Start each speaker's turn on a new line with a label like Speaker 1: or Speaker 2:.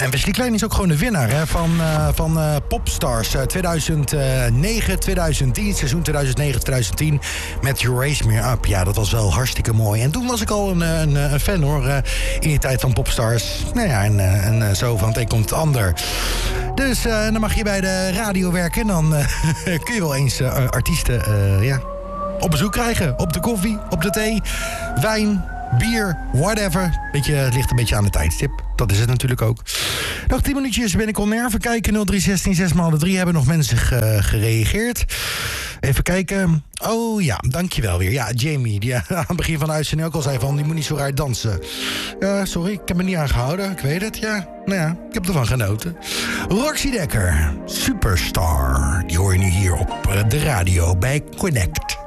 Speaker 1: En Wesley Klein is ook gewoon de winnaar hè, van Popstars 2009, 2010, seizoen 2009-2010 met You Raise Me Up. Ja, dat was wel hartstikke mooi. En toen was ik al een fan hoor, in die tijd van Popstars. Nou ja, en zo van het een komt het ander. Dus dan mag je bij de radio werken en dan kun je wel eens artiesten op bezoek krijgen. Op de koffie, op de thee, wijn, bier, whatever. Het ligt een beetje aan de tijdstip. Dat is het natuurlijk ook. Nog 10 minuutjes ben ik on air. Even kijken, 0316 6x3 hebben nog mensen gereageerd. Even kijken. Oh ja, dankjewel weer. Ja, Jamie, die aan het begin van de uitzending ook al zei van... die moet niet zo raar dansen. Ja, sorry, ik heb me niet aangehouden. Ik weet het, ja. Nou ja, ik heb ervan genoten. Roxy Dekker, Superstar. Die hoor je nu hier op de radio bij Connect.